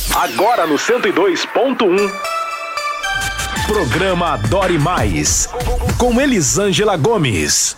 Agora no 102.1. Programa Dore Mais, com Elisângela Gomes.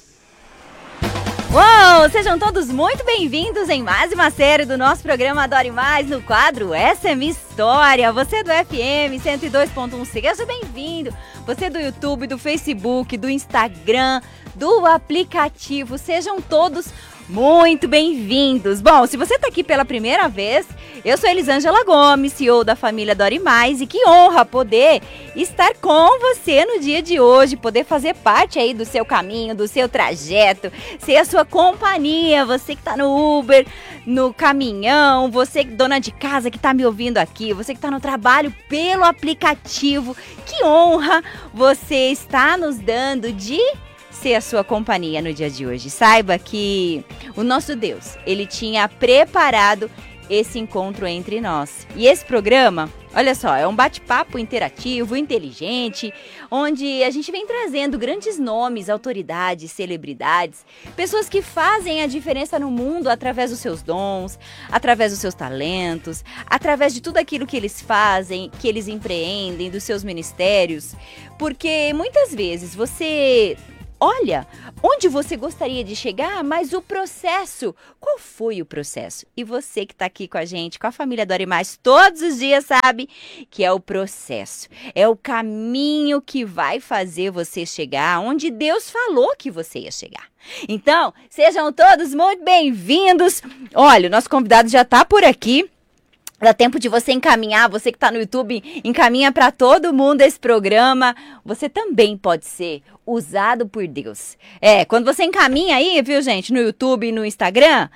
Uou, sejam todos muito bem-vindos em mais uma série do nosso programa Dore Mais, no quadro Essa é Minha História. Você do FM 102.1, seja bem-vindo. Você do YouTube, do Facebook, do Instagram, do aplicativo, sejam todos muito bem-vindos. Bom, se você está aqui pela primeira vez, eu sou Elisângela Gomes, CEO da família Dore Mais, e que honra poder estar com você no dia de hoje, poder fazer parte aí do seu caminho, do seu trajeto, ser a sua companhia, você que está no Uber, no caminhão, você dona de casa que está me ouvindo aqui, você que está no trabalho pelo aplicativo, que honra você está nos dando de ser a sua companhia no dia de hoje. Saiba que o nosso Deus, ele tinha preparado esse encontro entre nós. E esse programa, olha só, é um bate-papo interativo, inteligente, onde a gente vem trazendo grandes nomes, autoridades, celebridades, pessoas que fazem a diferença no mundo através dos seus dons, através dos seus talentos, através de tudo aquilo que eles fazem, que eles empreendem, dos seus ministérios, porque muitas vezes você olha onde você gostaria de chegar, mas o processo, qual foi o processo? E você que está aqui com a gente, com a família Dore Mais, todos os dias sabe que é o processo, é o caminho que vai fazer você chegar onde Deus falou que você ia chegar. Então, sejam todos muito bem-vindos. Olha, o nosso convidado já está por aqui. Dá tempo de você encaminhar, você que está no YouTube, encaminha para todo mundo esse programa. Você também pode ser usado por Deus. Quando você encaminha aí, viu, gente, no YouTube e no Instagram,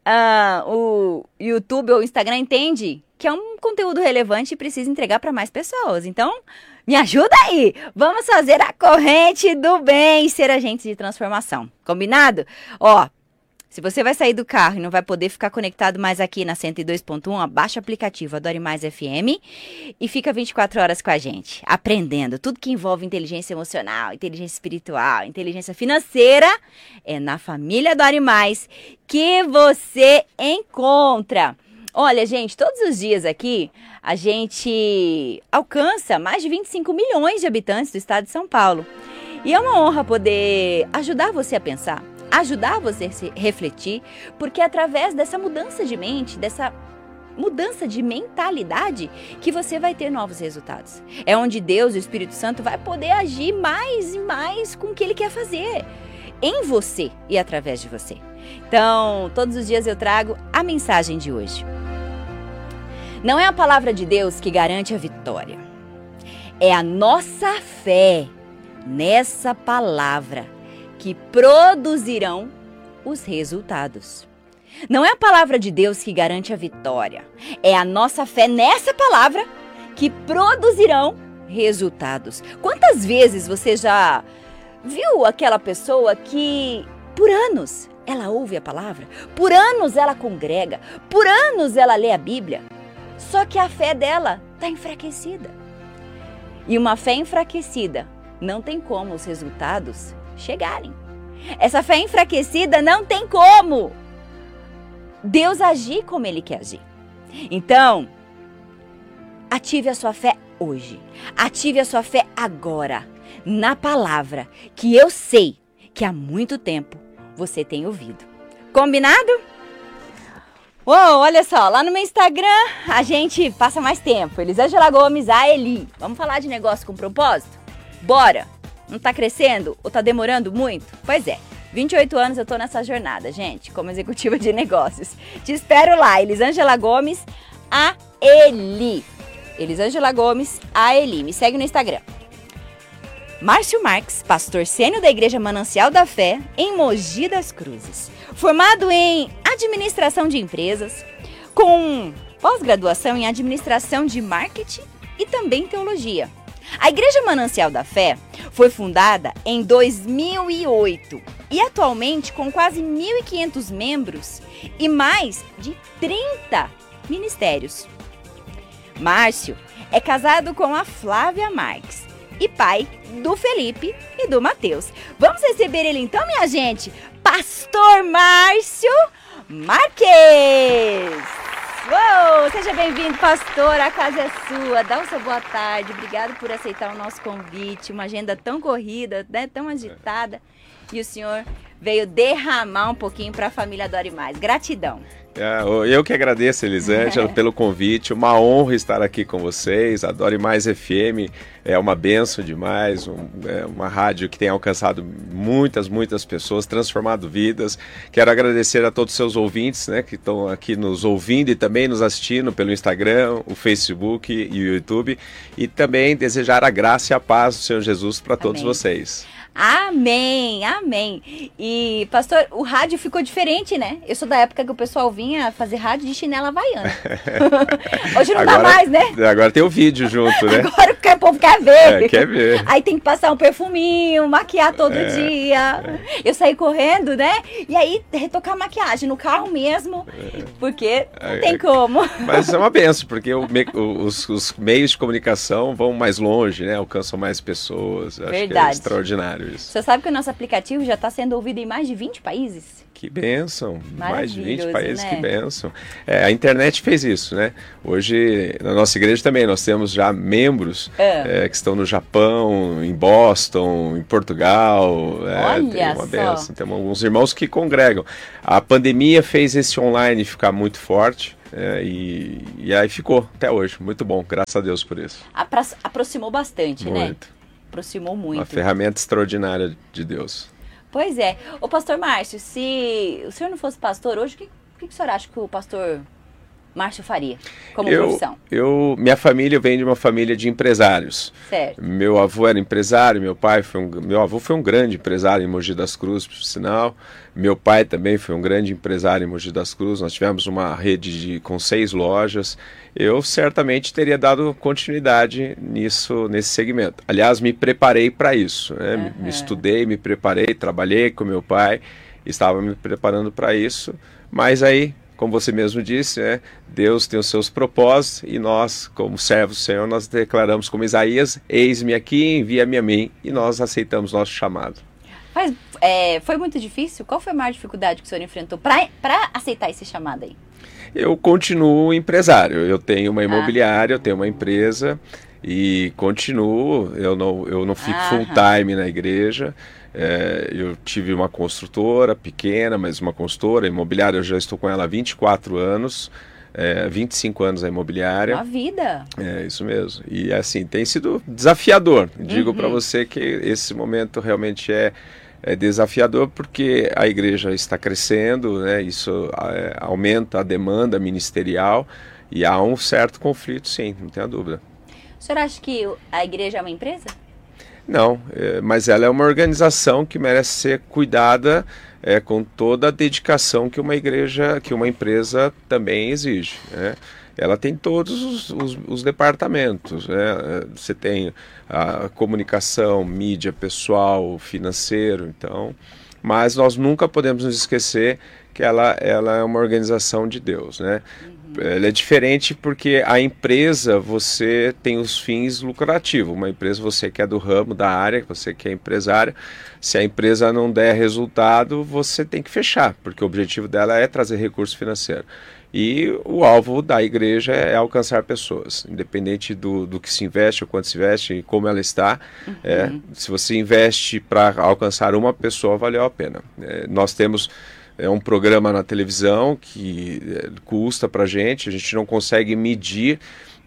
o YouTube ou o Instagram entende que é um conteúdo relevante e precisa entregar para mais pessoas. Então, me ajuda aí. Vamos fazer a corrente do bem e ser agentes de transformação. Combinado? Se você vai sair do carro e não vai poder ficar conectado mais aqui na 102.1, baixa o aplicativo Dore Mais FM e fica 24 horas com a gente, aprendendo tudo que envolve inteligência emocional, inteligência espiritual, inteligência financeira. É na família Dore Mais que você encontra. Olha, gente, todos os dias aqui a gente alcança mais de 25 milhões de habitantes do estado de São Paulo. E é uma honra poder ajudar você a pensar, ajudar você a se refletir, porque é através dessa mudança de mente, dessa mudança de mentalidade, que você vai ter novos resultados. É onde Deus, o Espírito Santo, vai poder agir mais e mais com o que Ele quer fazer em você e através de você. Então, todos os dias eu trago a mensagem de hoje. Não é a palavra de Deus que garante a vitória. É a nossa fé nessa palavra que produzirão os resultados. Não é a palavra de Deus que garante a vitória. É a nossa fé nessa palavra que produzirão resultados. Quantas vezes você já viu aquela pessoa que, por anos, ela ouve a palavra, por anos ela congrega, por anos ela lê a Bíblia, só que a fé dela está enfraquecida. E uma fé enfraquecida não tem como os resultados chegarem. Essa fé enfraquecida não tem como Deus agir como Ele quer agir. Então, ative a sua fé hoje. Ative a sua fé agora, na palavra que eu sei que há muito tempo você tem ouvido. Combinado? Olha só, lá no meu Instagram a gente passa mais tempo. Elisângela Gomes, a Eli. Vamos falar de negócio com propósito? Bora! Não tá crescendo ou tá demorando muito? Pois é, 28 anos eu tô nessa jornada, gente, como executiva de negócios. Te espero lá, Elisângela Gomes, a Eli. Elisângela Gomes, a Eli. Me segue no Instagram. Márcio Marques, pastor sênior da Igreja Manancial da Fé, em Mogi das Cruzes. Formado em administração de empresas, com pós-graduação em administração de marketing e também teologia. A Igreja Manancial da Fé foi fundada em 2008 e atualmente com quase 1.500 membros e mais de 30 ministérios. Márcio é casado com a Flávia Marques e pai do Felipe e do Matheus. Vamos receber ele então, minha gente, Pastor Márcio Marques! Uou! Seja bem-vindo, pastor, a casa é sua. Dá o seu boa tarde, obrigado por aceitar o nosso convite. Uma agenda tão corrida, né? Tão agitada. E o senhor veio derramar um pouquinho para a família Adore Mais. Gratidão. Eu que agradeço, Elisângela, pelo convite. Uma honra estar aqui com vocês. Adore Mais FM é uma bênção demais. É uma rádio que tem alcançado muitas pessoas, transformado vidas. Quero agradecer a todos os seus ouvintes, né, que estão aqui nos ouvindo e também nos assistindo pelo Instagram, o Facebook e o YouTube. E também desejar a graça e a paz do Senhor Jesus para todos vocês. Amém, amém. E, pastor, o rádio ficou diferente, né? Eu sou da época que o pessoal vinha fazer rádio de chinela havaiana. Hoje não dá mais, né? Agora tem o vídeo junto, né? Agora o povo quer ver. Quer ver. Aí tem que passar um perfuminho, maquiar todo dia. Eu saí correndo, né? E aí retocar a maquiagem no carro mesmo, porque não tem como. Mas é uma benção, porque os meios de comunicação vão mais longe, né? Alcançam mais pessoas. Acho que é extraordinário. Você sabe que o nosso aplicativo já está sendo ouvido em mais de 20 países? Que bênção, mais de 20 países, né? Que bênção. A internet fez isso, né? Hoje, na nossa igreja também, nós temos já membros que estão no Japão, em Boston, em Portugal. Olha tem uma bênção. Temos alguns irmãos que congregam. A pandemia fez esse online ficar muito forte. E aí ficou até hoje. Muito bom, graças a Deus por isso. Aproximou bastante, né? Aproximou muito. Uma ferramenta extraordinária de Deus. Pois é. Ô, pastor Márcio, se o senhor não fosse pastor hoje, o que o senhor acha que o pastor Márcio faria como profissão? Minha família vem de uma família de empresários. Certo. Meu avô era empresário, meu avô foi um grande empresário em Mogi das Cruzes, por sinal. Meu pai também foi um grande empresário em Mogi das Cruzes. Nós tivemos uma rede com 6 lojas. Eu certamente teria dado continuidade nesse segmento. Aliás, me preparei para isso, né? Me estudei, me preparei, trabalhei com meu pai, estava me preparando para isso, mas aí, como você mesmo disse, né, Deus tem os seus propósitos e nós, como servos do Senhor, nós declaramos como Isaías, eis-me aqui, envia-me a mim, e nós aceitamos nosso chamado. Mas foi muito difícil? Qual foi a maior dificuldade que o senhor enfrentou para aceitar esse chamado aí? Eu continuo empresário, eu tenho uma imobiliária, eu tenho uma empresa e continuo, eu não fico full time na igreja. Eu tive uma construtora pequena, mas uma consultora imobiliária, eu já estou com ela há 24 anos, 25 anos a imobiliária. Uma vida! É, isso mesmo. E assim, tem sido desafiador. Digo para você que esse momento realmente é desafiador porque a igreja está crescendo, né? Isso aumenta a demanda ministerial e há um certo conflito, sim, não tenha dúvida. O senhor acha que a igreja é uma empresa? Não, mas ela é uma organização que merece ser cuidada com toda a dedicação que uma empresa também exige, né? Ela tem todos os departamentos, né? Você tem a comunicação, mídia, pessoal, financeiro, então, mas nós nunca podemos nos esquecer que ela é uma organização de Deus, né? Ela é diferente porque a empresa, você tem os fins lucrativos. Uma empresa, você que é do ramo, da área, você que é empresária, se a empresa não der resultado, você tem que fechar, porque o objetivo dela é trazer recurso financeiro. E o alvo da igreja é alcançar pessoas, independente do que se investe, ou quanto se investe, e como ela está. Se você investe para alcançar uma pessoa, valeu a pena. Nós temos um programa na televisão que custa para a gente não consegue medir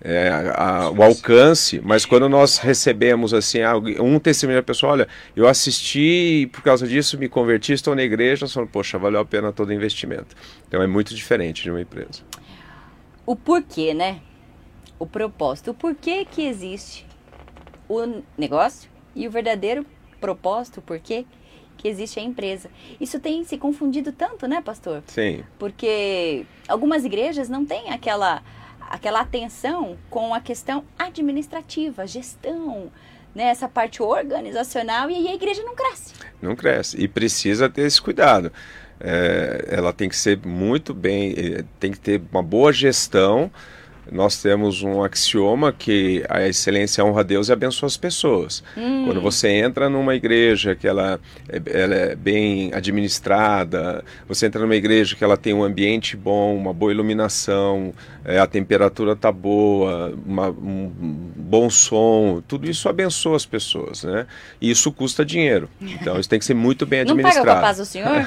o alcance, mas quando nós recebemos assim, um testemunho da pessoa, olha, eu assisti e por causa disso me converti, estou na igreja, nós falamos, poxa, valeu a pena todo o investimento. Então é muito diferente de uma empresa. O porquê, né? O propósito. O porquê que existe o negócio e o verdadeiro propósito, o porquê que existe a empresa. Isso tem se confundido tanto, né, pastor? Sim. Porque algumas igrejas não têm aquela atenção com a questão administrativa, gestão, né, essa parte organizacional, e aí a igreja não cresce. Não cresce, e precisa ter esse cuidado. Ela tem que ser muito bem, tem que ter uma boa gestão, nós temos um axioma que a excelência honra a Deus e abençoa as pessoas. Quando você entra numa igreja que ela é bem administrada, você entra numa igreja que ela tem um ambiente bom, uma boa iluminação, a temperatura está boa, um bom som, tudo isso abençoa as pessoas, né? E isso custa dinheiro. Então isso tem que ser muito bem administrado. Não paga com a paz do Senhor?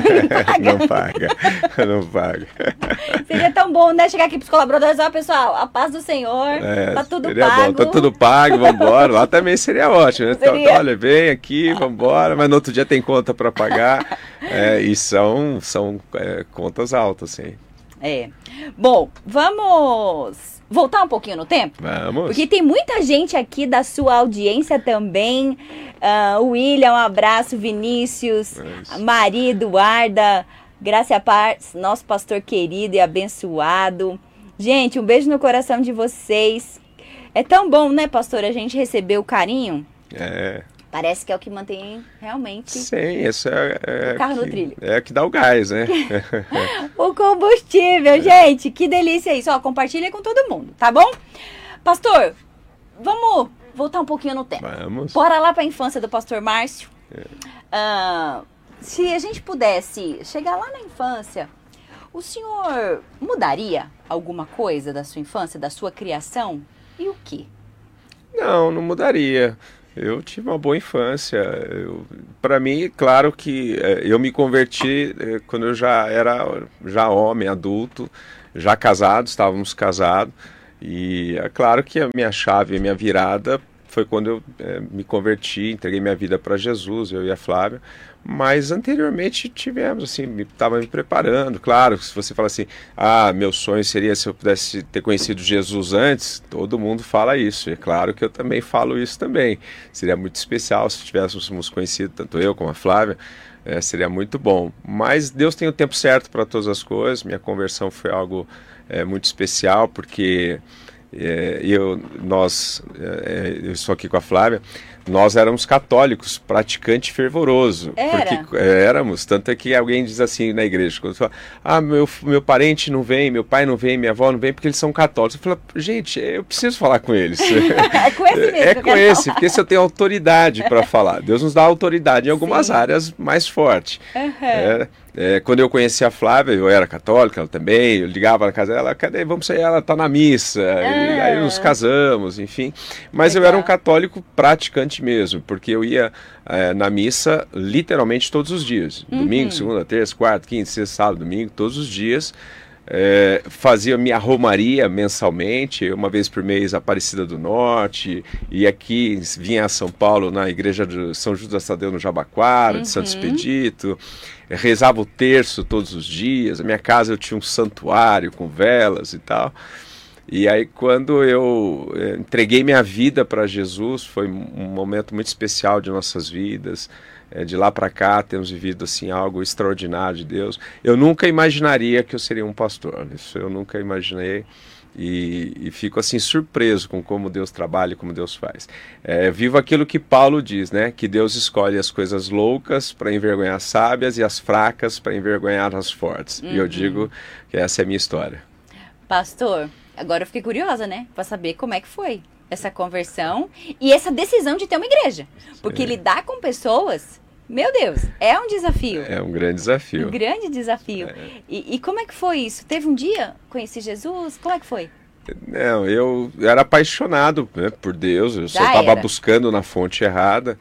Não paga. Seria tão bom, né? Chegar aqui para os colaboradores, ó, pessoal, a paz do Senhor, tá tudo pago. Bom, tá tudo pago, vambora. Lá também seria ótimo, né? Então, olha, vem aqui, vambora, mas no outro dia tem conta para pagar. E são contas altas, sim. Bom, vamos voltar um pouquinho no tempo? Vamos. Porque tem muita gente aqui da sua audiência também. William, um abraço. Vinícius, Maria Eduarda, Graça e a Paz, nosso pastor querido e abençoado. Gente, um beijo no coração de vocês. É tão bom, né, pastor, a gente receber o carinho? Parece que é o que mantém realmente. Sim, isso é o carro no trilho. É que dá o gás, né? O combustível, gente. Que delícia isso. Ó, compartilha com todo mundo, tá bom? Pastor, vamos voltar um pouquinho no tempo. Vamos. Bora lá para a infância do pastor Márcio. Se a gente pudesse chegar lá na infância, o senhor mudaria alguma coisa da sua infância, da sua criação? E o quê? Não mudaria. Eu tive uma boa infância. Para mim, claro que eu me converti quando eu já era homem, adulto, já casado, estávamos casados. E é claro que a minha chave, a minha virada foi quando eu me converti, entreguei minha vida para Jesus, eu e a Flávia. Mas anteriormente tivemos, assim, estava me preparando. Claro, se você fala assim, meu sonho seria se eu pudesse ter conhecido Jesus antes, todo mundo fala isso. É claro que eu também falo isso também. Seria muito especial se tivéssemos conhecido, tanto eu como a Flávia, seria muito bom. Mas Deus tem o tempo certo para todas as coisas. Minha conversão foi algo muito especial, porque eu estou aqui com a Flávia. Nós éramos católicos, praticante fervoroso. Porque éramos, tanto é que alguém diz assim na igreja, quando fala, meu parente não vem, meu pai não vem, minha avó não vem, porque eles são católicos. Eu falo, gente, eu preciso falar com eles. É com esse mesmo. É com esse, porque esse eu tenho autoridade para falar. Deus nos dá autoridade em algumas áreas mais fortes. Quando eu conheci a Flávia, eu era católica, ela também, eu ligava na casa dela, cadê, vamos sair, ela tá na missa, e aí nos casamos, enfim. Mas legal. Eu era um católico praticante mesmo, porque eu ia na missa literalmente todos os dias, domingo, segunda, terça, quarta, quinta, sexta, sábado, domingo, todos os dias. Fazia minha romaria mensalmente, uma vez por mês Aparecida do Norte, e aqui vinha a São Paulo na igreja de São Judas Tadeu no Jabaquara, de Santo Expedito, rezava o terço todos os dias. Na minha casa eu tinha um santuário com velas e tal. E aí quando eu entreguei minha vida para Jesus, foi um momento muito especial de nossas vidas. De lá para cá temos vivido assim algo extraordinário de Deus. Eu nunca imaginaria que eu seria um pastor, isso eu nunca imaginei, e fico assim surpreso com como Deus trabalha, como Deus faz. Vivo aquilo que Paulo diz, né? Que Deus escolhe as coisas loucas para envergonhar as sábias e as fracas para envergonhar as fortes. E eu digo que essa é a minha história. Pastor, agora eu fiquei curiosa, né? Para saber como é que foi essa conversão e essa decisão de ter uma igreja. Porque lidar com pessoas, meu Deus, é um desafio. É um grande desafio. Um grande desafio. E como é que foi isso? Teve um dia, conheci Jesus, como é que foi? Não, eu era apaixonado, né, por Deus, eu só estava buscando na fonte errada,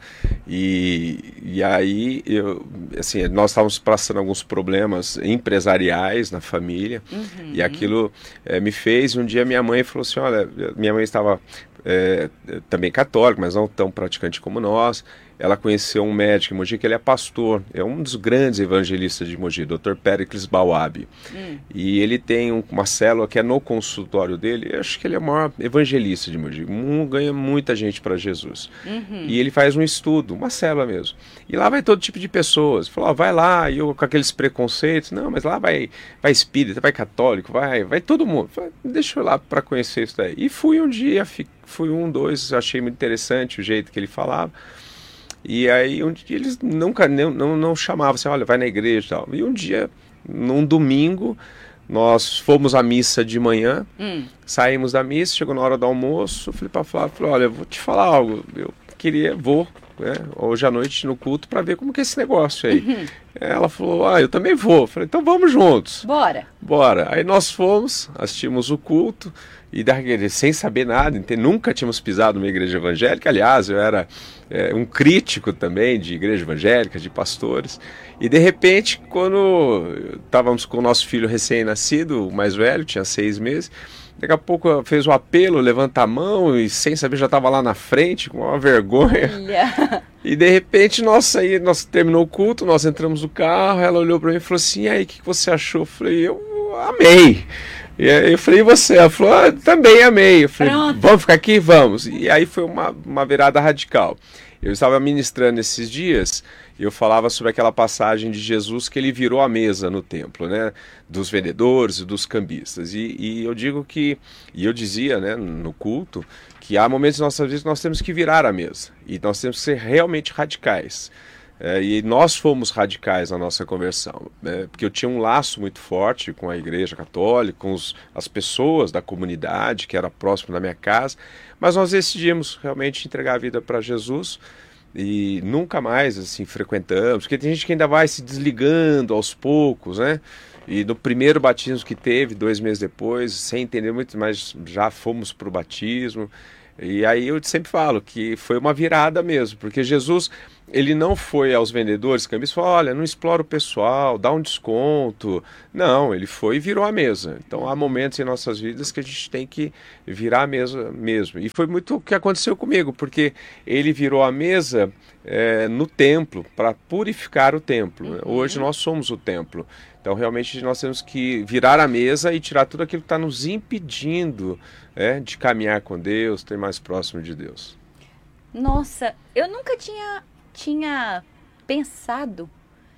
e aí nós estávamos passando alguns problemas empresariais na família, e aquilo me fez, um dia minha mãe falou assim, olha, minha mãe estava também católica, mas não tão praticante como nós. Ela conheceu um médico em Mogi, que ele é pastor, é um dos grandes evangelistas de Mogi, Dr. Péricles Bauab. E ele tem uma célula que é no consultório dele, eu acho que ele é o maior evangelista de Mogi, ganha muita gente para Jesus. E ele faz um estudo, uma célula mesmo. E lá vai todo tipo de pessoas. Falou, vai lá, e eu com aqueles preconceitos, não, mas lá vai espírita, vai católico, vai todo mundo. Falei, deixa eu ir lá para conhecer isso daí. E fui um dia, fui dois, achei muito interessante o jeito que ele falava. E aí um dia eles nunca não chamavam assim, olha, vai na igreja e tal. E um dia, num domingo, Nós fomos à missa de manhã, saímos da missa, chegou na hora do almoço, eu falei para a Flávia, olha, eu vou te falar algo, vou, né, hoje à noite no culto para ver como que é esse negócio aí. Ela falou, eu também vou. Eu falei, então vamos juntos. Bora. Aí nós fomos, assistimos o culto, e sem saber nada, nunca tínhamos pisado numa igreja evangélica. Aliás, eu era um crítico também de igreja evangélica, de pastores. E de repente, quando estávamos com o nosso filho recém-nascido, o mais velho, tinha 6 meses, daqui a pouco fez o apelo, levanta a mão, e sem saber já estava lá na frente, com uma vergonha. Olha. E de repente, nós terminou o culto, nós entramos no carro, ela olhou para mim e falou assim, e aí, o que você achou? Eu falei, eu amei. E aí eu falei, e você? Ela falou, também amei. Eu falei, vamos ficar aqui? Vamos. E aí foi uma virada radical. Eu estava ministrando esses dias e eu falava sobre aquela passagem de Jesus que ele virou a mesa no templo, né? Dos vendedores e dos cambistas. E eu dizia, né, no culto, que há momentos em nossas vidas que nós temos que virar a mesa. E nós temos que ser realmente radicais. E nós fomos radicais na nossa conversão, né? Porque eu tinha um laço muito forte com a igreja católica, com as pessoas da comunidade que era próximo da minha casa, mas nós decidimos realmente entregar a vida para Jesus e nunca mais assim frequentamos, porque tem gente que ainda vai se desligando aos poucos, né? E no primeiro batismo que teve, 2 meses depois, sem entender muito, mas já fomos para o batismo. E aí eu sempre falo que foi uma virada mesmo, porque Jesus, ele não foi aos vendedores, cambistas, falou, olha, não explora o pessoal, dá um desconto. Não, ele foi e virou a mesa. Então há momentos em nossas vidas que a gente tem que virar a mesa mesmo. E foi muito o que aconteceu comigo, porque ele virou a mesa no templo, para purificar o templo. Né? Hoje nós somos o templo. Então realmente nós temos que virar a mesa e tirar tudo aquilo que está nos impedindo de caminhar com Deus, ter mais próximo de Deus. Nossa, eu nunca tinha pensado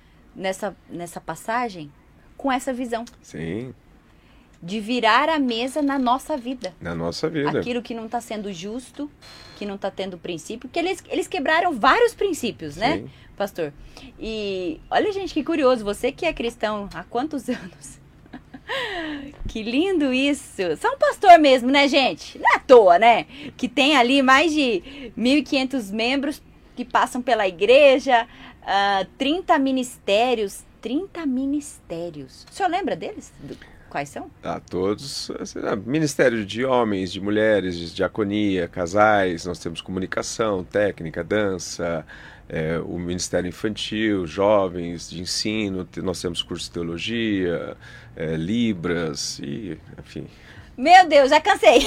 nessa passagem com essa visão. Sim. De virar a mesa na nossa vida. Na nossa vida. Aquilo que não está sendo justo, que não está tendo princípio, porque eles quebraram vários princípios, né, pastor? E olha, gente, que curioso, você que é cristão há quantos anos? Que lindo isso! Só um pastor mesmo, né, gente? Não é à toa, né? Que tem ali mais de 1.500 membros que passam pela igreja, 30 ministérios. 30 ministérios. O senhor lembra deles? Quais são? Todos. Ministério de homens, de mulheres, de diaconia, casais, nós temos comunicação, técnica, dança, o Ministério Infantil, jovens, de ensino, nós temos curso de teologia, Libras, e enfim. Meu Deus, já cansei!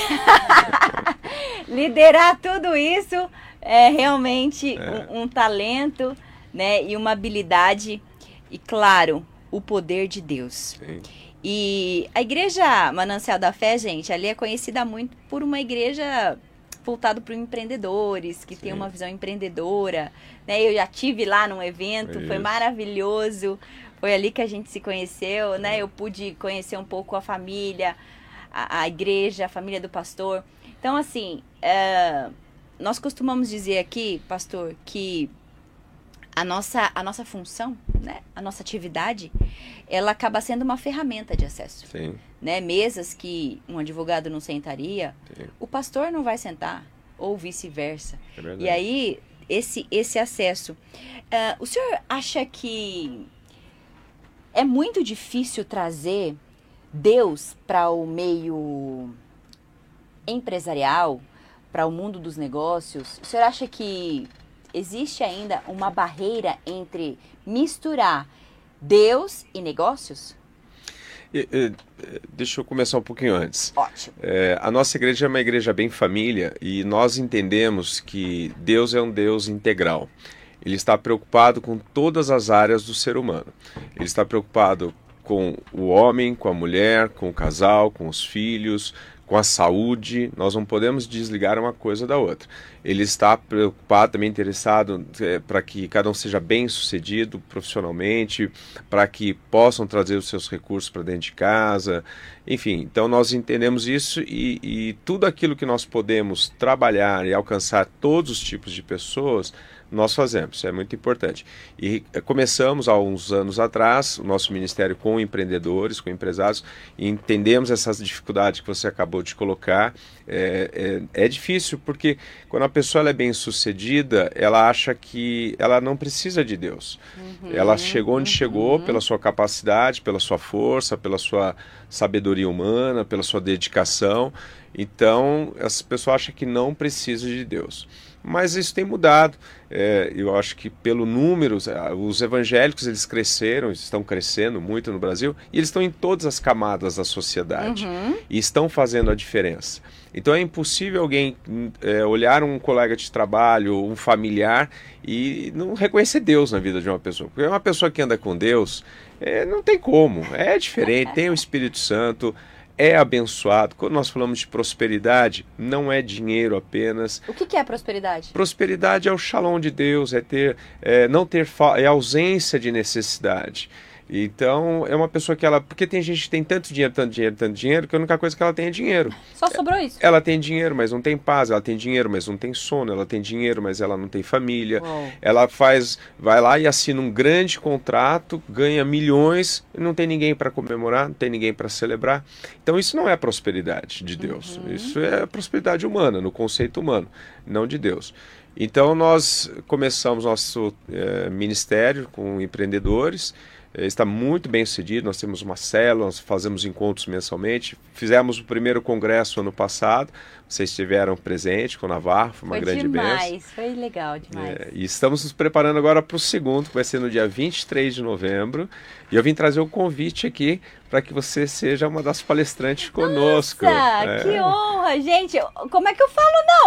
Liderar tudo isso é realmente um talento, né, e uma habilidade, e claro, o poder de Deus. Sim. E a igreja Manancial da Fé, gente, ali é conhecida muito por uma igreja voltada para empreendedores, que tem uma visão empreendedora, né? Eu já tive lá num evento, foi maravilhoso, foi ali que a gente se conheceu, né? Eu pude conhecer um pouco a família, a igreja, a família do pastor. Então, assim, nós costumamos dizer aqui, pastor, que a nossa função, né, a nossa atividade, ela acaba sendo uma ferramenta de acesso. Sim. Né? Mesas que um advogado não sentaria, o pastor não vai sentar, ou vice-versa. E aí, esse acesso. O senhor acha que é muito difícil trazer Deus para o meio empresarial, para o mundo dos negócios? O senhor acha que existe ainda uma barreira entre misturar Deus e negócios? Deixa eu começar um pouquinho antes. Ótimo. A nossa igreja é uma igreja bem família e nós entendemos que Deus é um Deus integral. Ele está preocupado com todas as áreas do ser humano. Ele está preocupado com o homem, com a mulher, com o casal, com os filhos, com a saúde. Nós não podemos desligar uma coisa da outra. Ele está preocupado, também interessado para que cada um seja bem sucedido profissionalmente, para que possam trazer os seus recursos para dentro de casa. Enfim, então nós entendemos isso e tudo aquilo que nós podemos trabalhar e alcançar todos os tipos de pessoas, nós fazemos, isso é muito importante. E começamos há uns anos atrás, o nosso ministério com empreendedores, com empresários, e entendemos essas dificuldades que você acabou de colocar. É difícil porque quando a pessoa ela é bem sucedida, ela acha que ela não precisa de Deus. Ela chegou onde chegou pela sua capacidade, pela sua força, pela sua sabedoria humana, pela sua dedicação. Então, essa pessoa acha que não precisa de Deus. Mas isso tem mudado. Eu acho que pelo número, os evangélicos eles cresceram, estão crescendo muito no Brasil, e eles estão em todas as camadas da sociedade e estão fazendo a diferença. Então é impossível alguém olhar um colega de trabalho, um familiar, e não reconhecer Deus na vida de uma pessoa. Porque uma pessoa que anda com Deus, não tem como, é diferente, tem o Espírito Santo, é abençoado. Quando nós falamos de prosperidade, não é dinheiro apenas. O que é prosperidade? Prosperidade é o shalom de Deus, não ter é ausência de necessidade. Então, é uma pessoa que porque tem gente que tem tanto dinheiro, que a única coisa que ela tem é dinheiro. Só sobrou isso. Ela tem dinheiro, mas não tem paz. Ela tem dinheiro, mas não tem sono. Ela tem dinheiro, mas ela não tem família. Uou. Ela vai lá e assina um grande contrato, ganha milhões, e não tem ninguém para comemorar, não tem ninguém para celebrar. Então, isso não é prosperidade de Deus. Isso é prosperidade humana, no conceito humano, não de Deus. Então, nós começamos nosso ministério com empreendedores. Está muito bem sucedido, nós temos uma célula, nós fazemos encontros mensalmente, fizemos o primeiro congresso ano passado, vocês estiveram presentes com o Navarro, foi uma grande bênção. Foi legal demais. E estamos nos preparando agora para o segundo, que vai ser no dia 23 de novembro, e eu vim trazer o convite aqui para que você seja uma das palestrantes conosco. Nossa, que honra, gente, como é que eu falo não?